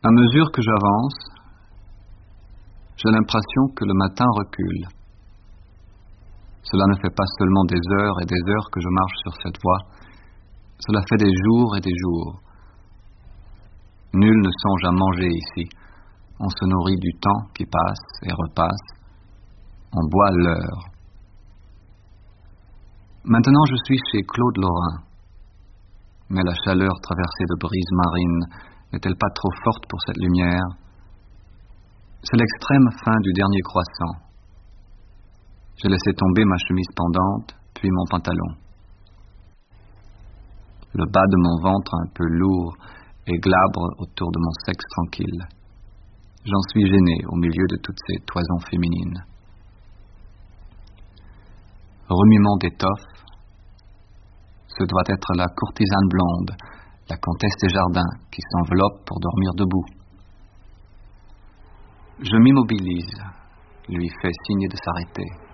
À mesure que j'avance, j'ai l'impression que le matin recule. Cela ne fait pas seulement des heures et des heures que je marche sur cette voie, cela fait des jours et des jours. Nul ne songe à manger ici. On se nourrit du temps qui passe et repasse. On boit l'heure. Maintenant, je suis chez Claude Lorrain. Mais la chaleur traversée de brises marines n'est-elle pas trop forte pour cette lumière? C'est l'extrême fin du dernier croissant. J'ai laissé tomber ma chemise pendante, puis mon pantalon. Le bas de mon ventre un peu lourd et glabre autour de mon sexe tranquille. J'en suis gêné au milieu de toutes ces toisons féminines. Remuement d'étoffe, ce doit être la courtisane blonde, la comtesse des jardins, qui s'enveloppe pour dormir debout. Je m'immobilise, lui fais signe de s'arrêter.